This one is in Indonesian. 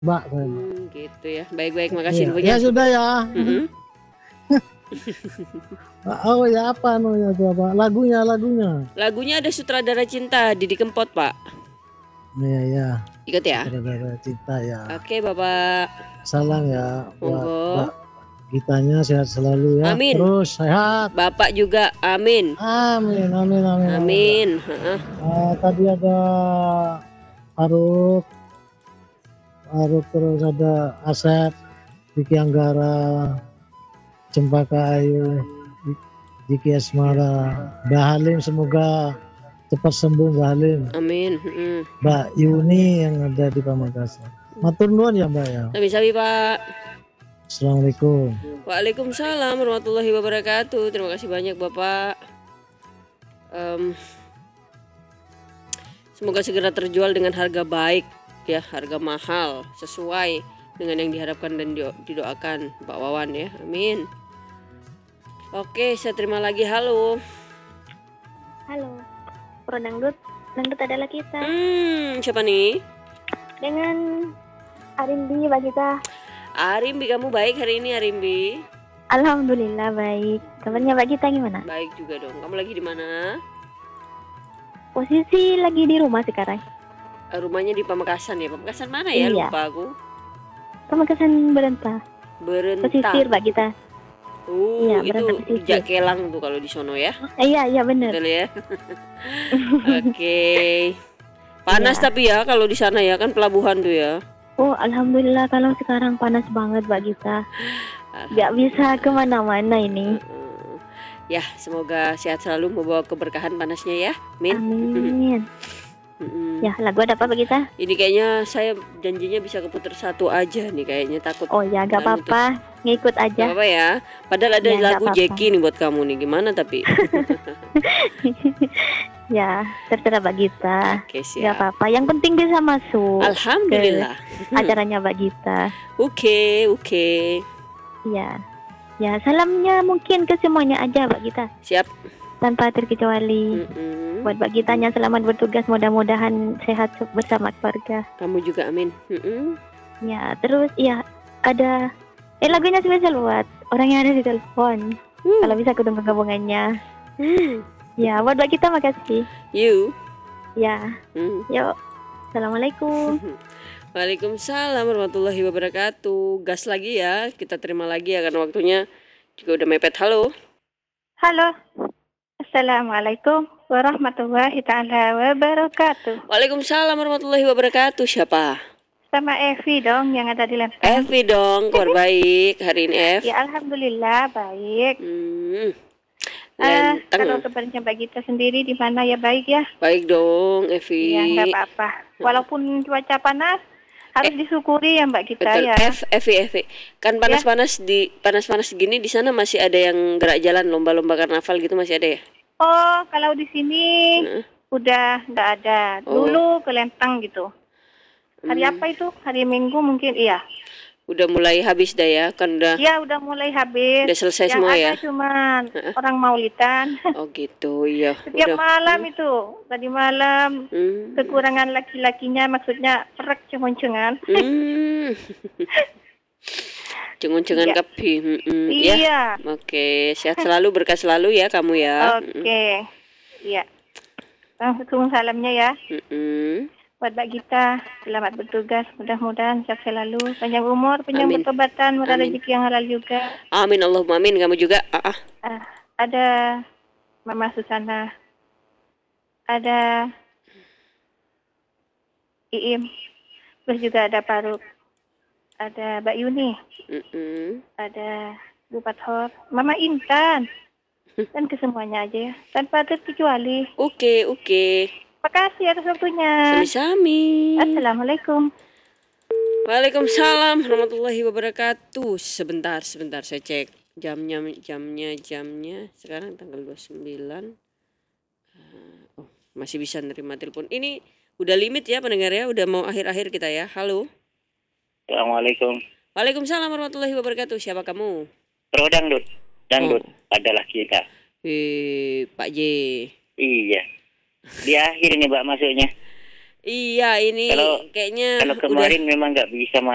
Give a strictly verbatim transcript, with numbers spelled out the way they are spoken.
Mbak saya, Mbak. Hmm, gitu ya. Baik-baik, makasih Iya. infonya. Ya sudah ya. Mhm. Oh ya, apa namanya tuh, apa, lagunya lagunya? Lagunya ada Sutradara Cinta, Didi Kempot, Pak. Iya ya. Ikut ya. Sutradara Cinta ya. Oke, Bapak. Salam ya buat Monggo. Mbak Gitanya, sehat selalu ya. Amin. Terus sehat. Bapak juga, amin. Amin, amin, amin. Amin. Heeh. Uh, tadi ada Aruk, Aruk terus ada Asep, Vicky Anggara, Cempaka Ayu, Diki Asmara, Mbak Halim, semoga cepat sembuh Mbak Halim. Amin. Heeh. Mbak Yuni yang ada di Pamekasan. Matur nuwun ya Mbak ya. Sabi-sabi, Pak. Assalamualaikum. Waalaikumsalam warahmatullahi wabarakatuh. Terima kasih banyak Bapak. Um, semoga segera terjual dengan harga baik ya, harga mahal sesuai dengan yang diharapkan dan didoakan Pak Wawan ya. Amin. Oke, saya terima lagi. Halo. Halo. Pro Dangdut. Dangdut adalah kita. Hmm, siapa nih? Dengan Arimbi, Mbak Gita. Arimbi, kamu baik hari ini Arimbi? Alhamdulillah baik. Kabarnya Mbak Gita gimana? Baik juga dong. Kamu lagi di mana? Posisi lagi di rumah sekarang. Rumahnya di Pamekasan ya. Pamekasan mana ya? Iya. Lupa aku. Pamekasan Berenta. Berenta. Pesisir Mbak Gita. Oh, iya, itu Jak Kelang tuh kalau di sono ya. Eh, iya, iya benar. Betul ya. Oke. Panas iya. Tapi ya kalau di sana ya, kan pelabuhan tuh ya. Oh, alhamdulillah kalau sekarang panas banget Mbak Gita. Gak bisa kemana-mana ini. Uh, ya, semoga sehat selalu, membawa keberkahan panasnya ya. Amin. Amin. Mm-mm. Ya, lagu ada apa Mbak Gita? Ini kayaknya saya janjinya bisa keputar satu aja nih, kayaknya takut. Oh ya, gak apa-apa, ngikut aja. Gak apa-apa ya. Padahal ada ya, lagu Jeki nih buat kamu nih. Gimana tapi? Ya, terserah Mbak Gita. Oke, siap. Gak apa-apa, yang penting bisa masuk. Alhamdulillah. Acaranya Mbak Gita. Oke, oke. Ya, ya salamnya mungkin ke semuanya aja Mbak Gita. Siap. Tanpa terkecuali. Mm-mm. Buat Mbak Gitanya selamat bertugas, mudah-mudahan sehat bersama keluarga. Kamu juga amin. Mm-mm. Ya, terus ya ada eh lagunya spesial buat orang yang ada di telepon. Hmm. Kalau bisa ketemu gabungannya. Hmm. Ya, buat Mbak Gita makasih. You. Ya. Hmm. Yuk. Assalamualaikum. Waalaikumsalam warahmatullahi wabarakatuh. Gas lagi ya, kita terima lagi ya karena waktunya juga udah mepet. Halo. Halo. Assalamualaikum warahmatullahi taala wabarakatuh. Waalaikumsalam warahmatullahi wabarakatuh. Siapa? Sama Evi dong yang ada di Lenteng. Evi dong, kabar baik hari ini Ev. Ya alhamdulillah baik. Hmm. Uh, Lenteng. kalau kabarnya Mbak Gita sendiri di mana ya baik ya? Baik dong Evi. Ya nggak apa-apa. Walaupun cuaca panas harus eh, disyukuri ya Mbak Gita betul. ya. F, Evi, Evi. Kan panas-panas ya? Di panas-panas gini di sana masih ada yang gerak jalan lomba-lomba karnaval gitu, masih ada ya? Oh, kalau di sini hmm. udah nggak ada. Dulu oh. ke Lenteng gitu. Hari hmm. apa itu? Hari Minggu mungkin, iya. Udah mulai habis dah ya, kan udah. Iya, udah mulai habis. Udah selesai yang semua ada ya. Cuman uh-uh. orang Maulidan. Oh gitu, iya. Setiap udah. malam hmm. itu, tadi malam hmm. kekurangan laki-lakinya, maksudnya perak cengon-cengan. Hmm. Cengon-cengan ya. Kapi. Mm-mm. Iya. Ya. Oke, sehat selalu, berkah selalu ya kamu ya. Oke. Iya. Langsung salamnya ya. Mm-mm. Buat Mbak Gita, selamat bertugas, mudah-mudahan sehat selalu, panjang umur, panjang amin. Bertobatan, murah rezeki yang halal juga. Amin, Allahumma amin. Kamu juga. Ah, ah. Uh, ada Mama Susana, ada Iim, terus juga ada Paruk, ada Mbak Yuni, mm-mm. ada Bu Pathor, Mama Intan, dan kesemuanya aja ya, tanpa terkecuali. Oke, oke. Makasih atas waktunya. Sami-sami. Assalamualaikum. Waalaikumsalam warahmatullahi wabarakatuh. Sebentar, sebentar saya cek jamnya, jamnya, jamnya. Sekarang tanggal dua puluh sembilan. Uh, oh, masih bisa nerima telepon. Ini udah limit ya pendengar ya, udah mau akhir-akhir kita ya. Halo. Assalamualaikum. Waalaikumsalam warahmatullahi wabarakatuh. Siapa kamu? Pro Dangdut. Dangdut oh. adalah kita. Eh, Pak J. Iya. Di akhir ini Mbak masuknya. Iya ini kalau, kayaknya kalau kemarin udah... memang nggak bisa